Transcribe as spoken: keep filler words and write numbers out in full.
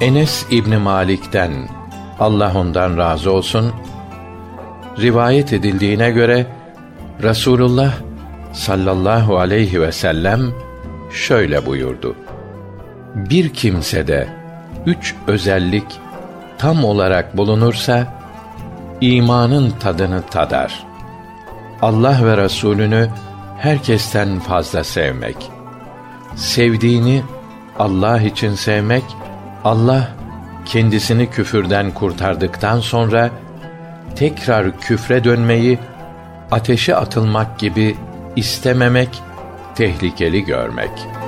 Enes İbni Malik'ten, Allah ondan razı olsun, rivayet edildiğine göre Rasulullah sallallahu aleyhi ve sellem şöyle buyurdu: Bir kimsede üç özellik tam olarak bulunursa imanın tadını tadar. Allah ve Resulünü herkesten fazla sevmek, sevdiğini Allah için sevmek, Allah kendisini küfürden kurtardıktan sonra tekrar küfre dönmeyi ateşe atılmak gibi istememek, tehlikeli görmek.